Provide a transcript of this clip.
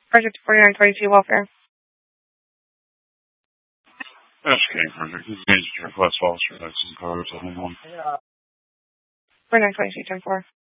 Project 4922 Welfare. That's okay, Project. This is Agent Jeff West Falls for Texas Cars 1. 4922 10-4.